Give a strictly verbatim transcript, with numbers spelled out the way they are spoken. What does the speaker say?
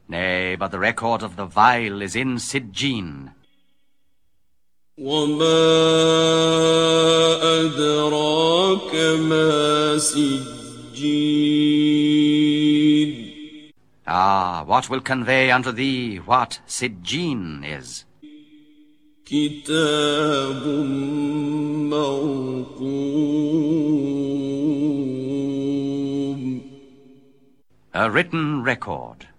Nay, but the record of the vile is in Sijjin. وَمَا أَدْرَاكَ مَا سِجِّينٌ. Ah, what will convey unto thee what Sijjin is? كِتَابٌ مَّرْقُومٌ. A written record.